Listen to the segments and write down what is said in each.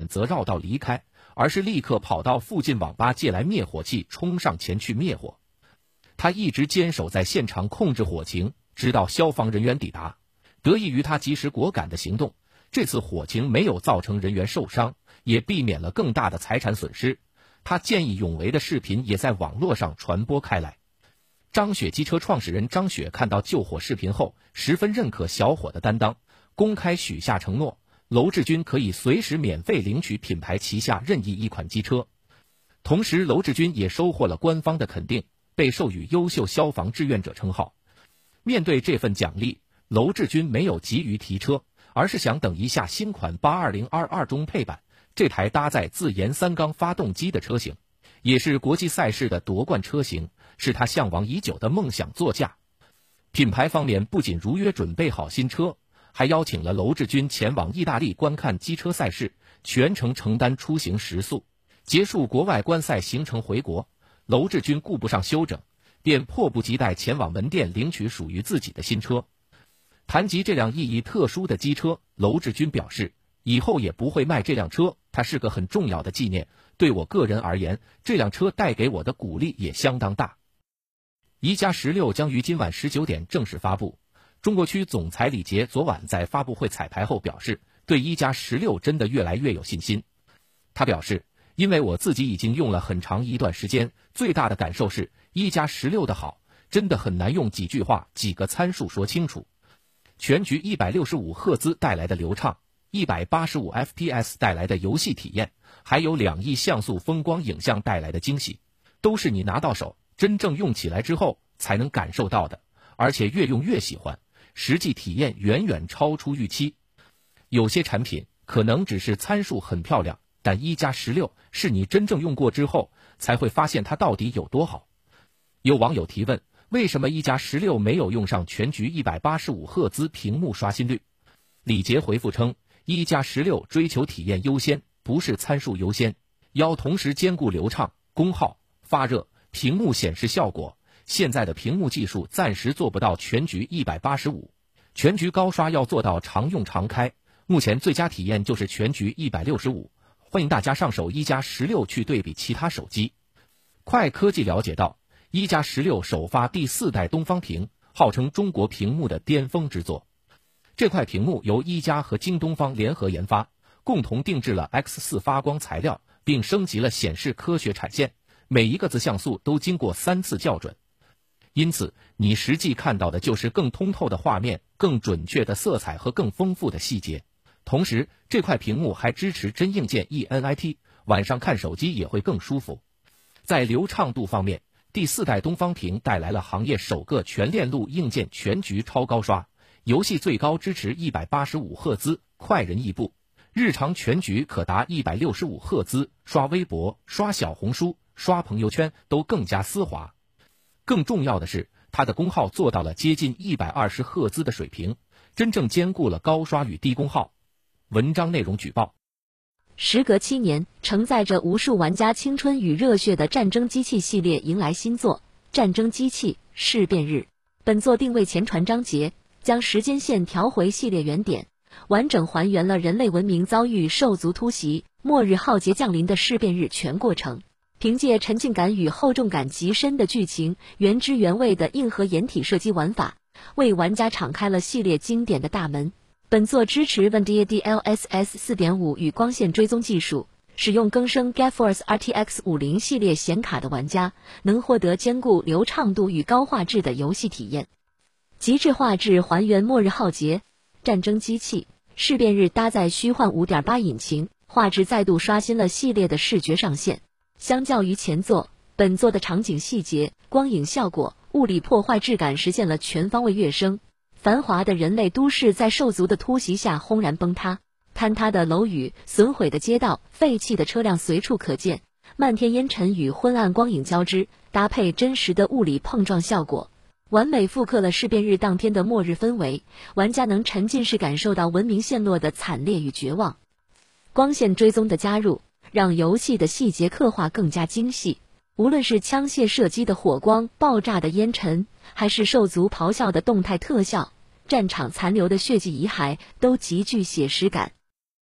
择绕道离开，而是立刻跑到附近网吧借来灭火器，冲上前去灭火。他一直坚守在现场控制火情，直到消防人员抵达。得益于他及时果敢的行动，这次火情没有造成人员受伤，也避免了更大的财产损失。他见义勇为的视频也在网络上传播开来。张雪机车创始人张雪看到救火视频后，十分认可小伙的担当，公开许下承诺，娄志军可以随时免费领取品牌旗下任意一款机车。同时，娄志军也收获了官方的肯定，被授予优秀消防志愿者称号。面对这份奖励，娄志军没有急于提车，而是想等一下新款82022中配版，这台搭载自研3缸发动机的车型，也是国际赛事的夺冠车型，是他向往已久的梦想座驾。品牌方面不仅如约准备好新车，还邀请了娄志军前往意大利观看机车赛事，全程承担出行食宿。结束国外观赛行程回国，娄志军顾不上休整，便迫不及待前往门店领取属于自己的新车。谈及这辆意义特殊的机车，娄志军表示，以后也不会卖这辆车，它是个很重要的纪念，对我个人而言，这辆车带给我的鼓励也相当大。一加16将于今晚19点正式发布。中国区总裁李杰昨晚在发布会彩排后表示，对一加16真的越来越有信心。他表示，因为我自己已经用了很长一段时间，最大的感受是一加16的好，真的很难用几句话几个参数说清楚。全局165赫兹带来的流畅，185 FPS 带来的游戏体验，还有2亿像素风光影像带来的惊喜，都是你拿到手真正用起来之后才能感受到的，而且越用越喜欢，实际体验远远超出预期。有些产品可能只是参数很漂亮，但一加16是你真正用过之后才会发现它到底有多好。有网友提问，为什么一加16没有用上全局185赫兹屏幕刷新率？李杰回复称，一加16追求体验优先，不是参数优先，要同时兼顾流畅、功耗、发热、屏幕显示效果。现在的屏幕技术暂时做不到全局185，全局高刷要做到常用常开，目前最佳体验就是全局165，欢迎大家上手一加16去对比其他手机。快科技了解到，一加16首发第4代东方屏，号称中国屏幕的巅峰之作。这块屏幕由一加和京东方联合研发，共同定制了 X4 发光材料，并升级了显示科学产线，每一个字像素都经过3次校准。因此，你实际看到的就是更通透的画面、更准确的色彩和更丰富的细节。同时，这块屏幕还支持真硬件 ENIT， 晚上看手机也会更舒服。在流畅度方面，第4代东方屏带来了行业首个全链路硬件全局超高刷，游戏最高支持185赫兹，快人易步。日常全局可达165赫兹，刷微博、刷小红书、刷朋友圈都更加丝滑。更重要的是，它的功耗做到了接近120赫兹的水平，真正兼顾了高刷与低功耗。文章内容举报。 时隔7年，承载着无数玩家青春与热血的战争机器系列迎来新作《战争机器事变日》。本作定位前传章节，将时间线调回系列原点，完整还原了人类文明遭遇兽族突袭、末日浩劫降临的事变日全过程。凭借沉浸感与厚重感极深的剧情，原汁原味的硬核掩体射击玩法，为玩家敞开了系列经典的大门。本作支持 NVIDIA DLSS 4.5与光线追踪技术，使用更生 GeForce RTX 50系列显卡的玩家，能获得兼顾流畅度与高画质的游戏体验。极致画质还原末日浩劫，战争机器事变日搭载虚幻 5.8 引擎，画质再度刷新了系列的视觉上限。相较于前作，本作的场景细节、光影效果、物理破坏质感实现了全方位跃升。繁华的人类都市在兽族的突袭下轰然崩塌，坍塌的楼宇、损毁的街道、废弃的车辆随处可见，漫天烟尘与昏暗光影交织，搭配真实的物理碰撞效果，完美复刻了事变日当天的末日氛围，玩家能沉浸式感受到文明陷落的惨烈与绝望。光线追踪的加入，让游戏的细节刻画更加精细，无论是枪械射击的火光、爆炸的烟尘，还是兽族咆哮的动态特效，战场残留的血迹遗骸都极具写实感。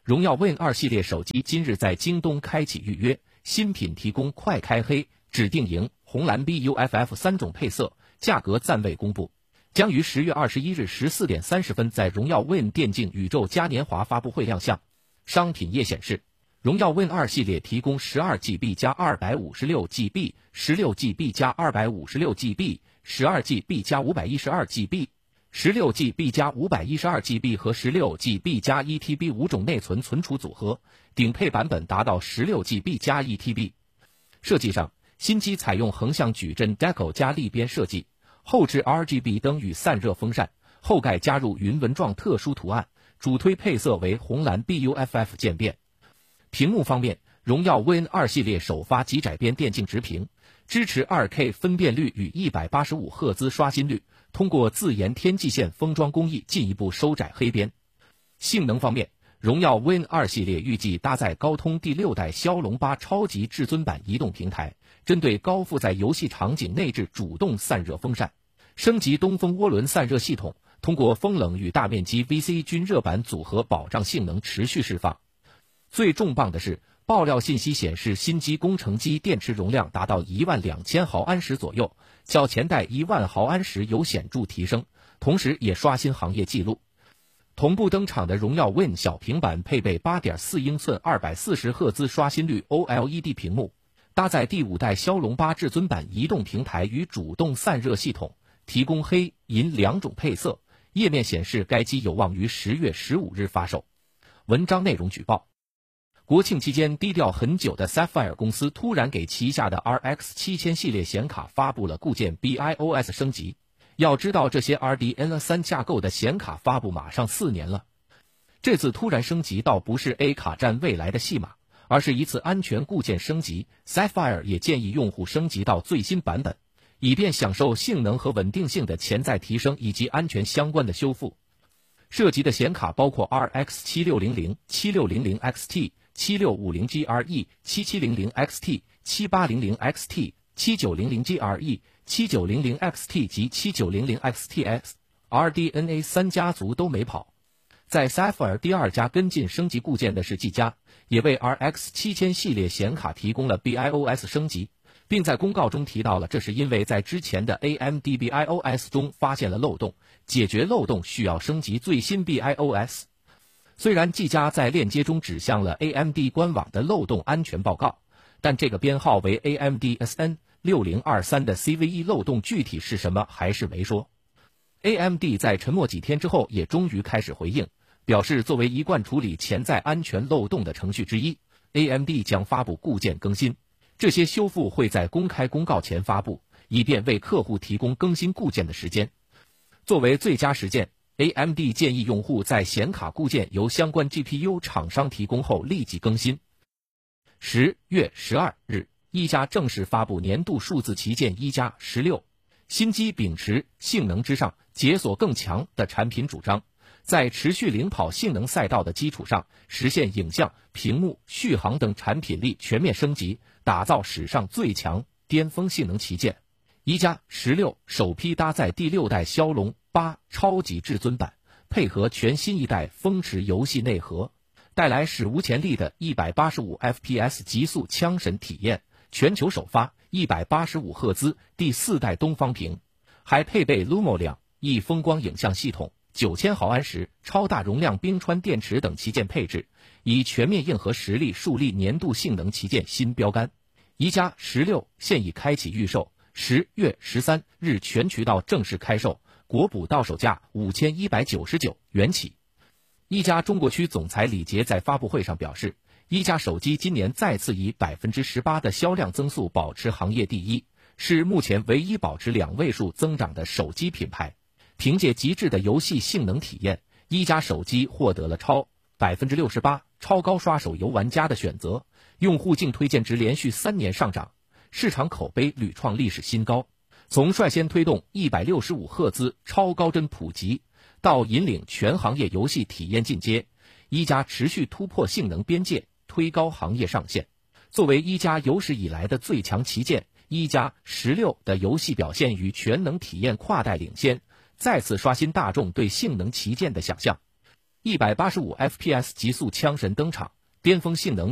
荣耀 Win 2系列手机今日在京东开启预约，新品提供快开黑、指定荧、红蓝 BUFF 3种配色，价格暂未公布，将于10月21日14点30分在荣耀 Win 电竞宇宙嘉年华发布会亮相。商品页显示，荣耀 Win 2系列提供 12GB 加 256GB、16GB 加 256GB、12GB 加 512GB、16GB 加 512GB 和 16GB 加 1TB 5种内存存储组合，顶配版本达到 16GB 加 1TB。设计上，新机采用横向矩阵 Deco 加立边设计，后置 RGB 灯与散热风扇，后盖加入云纹状特殊图案，主推配色为红蓝 BUFF 渐变。屏幕方面，荣耀 Win 2系列首发极窄边电竞直屏，支持 2K 分辨率与185赫兹刷新率，通过自研天际线封装工艺进一步收窄黑边。性能方面，荣耀 Win 2系列预计搭载高通第6代骁龙8超级至尊版移动平台，针对高负载游戏场景内置主动散热风扇，升级东风涡轮散热系统，通过风冷与大面积 VC 均热板组合保障性能持续释放。最重磅的是，爆料信息显示，新机工程机电池容量达到12000毫安时左右，较前代10000毫安时有显著提升，同时也刷新行业纪录。同步登场的荣耀 Win 小平板配备 8.4 英寸240赫兹刷新率 OLED 屏幕，搭载第5代骁龙8至尊版移动平台与主动散热系统，提供黑、银2种配色。页面显示该机有望于10月15日发售。文章内容举报：国庆期间低调很久的 Sapphire 公司突然给旗下的 RX 7000系列显卡发布了固件 BIOS 升级。要知道，这些 RDNA3 架构的显卡发布马上4年了，这次突然升级倒不是 A 卡占未来的戏码，而是一次安全固件升级。Sapphire 也建议用户升级到最新版本，以便享受性能和稳定性的潜在提升以及安全相关的修复。涉及的显卡包括 RX 7600、7600 XT、7650GRE、7700 XT、7800 XT、7900 GRE、7900 XT 及7900 XTX。RDNA3 家族都没跑。在 Sapphire 第2家跟进升级固件的是技嘉，也为 RX 7000系列显卡提供了 BIOS 升级，并在公告中提到了这是因为在之前的 AMD BIOS 中发现了漏洞，解决漏洞需要升级最新 BIOS。虽然技嘉在链接中指向了 AMD 官网的漏洞安全报告，但这个编号为 AMD SN6023 的 CVE 漏洞具体是什么还是没说。AMD 在沉默几天之后也终于开始回应，表示作为一贯处理潜在安全漏洞的程序之一， AMD 将发布固件更新，这些修复会在公开公告前发布，以便为客户提供更新固件的时间。作为最佳实践， AMD 建议用户在显卡固件由相关 GPU 厂商提供后立即更新。10月12日，一加正式发布年度数字旗舰一加16。新机秉持性能之上，解锁更强的产品主张，在持续领跑性能赛道的基础上，实现影像、屏幕、续航等产品力全面升级，打造史上最强巅峰性能旗舰。一加16首批搭载第6代骁龙8超级至尊版，配合全新一代风驰游戏内核，带来史无前例的185 FPS 极速枪神体验，全球首发185赫兹第4代东方屏，还配备 Lumo 2风光影像系统、9000毫安时超大容量冰川电池等旗舰配置，以全面硬核实力树立年度性能旗舰新标杆。一加16现已开启预售，10月13日全渠道正式开售，国补到手价5199元起。一加中国区总裁李杰在发布会上表示，一加手机今年再次以 18% 的销量增速保持行业第一，是目前唯一保持2位数增长的手机品牌。凭借极致的游戏性能体验，一加手机获得了68%超高刷手游玩家的选择，用户净推荐值连续3年上涨，市场口碑屡创历史新高。从率先推动165赫兹超高帧普及，到引领全行业游戏体验进阶，一加持续突破性能边界，推高行业上限。作为一加有史以来的最强旗舰，一加16的游戏表现与全能体验跨代领先，再次刷新大众对性能旗舰的想象。 185 FPS 极速枪神登场，巅峰性能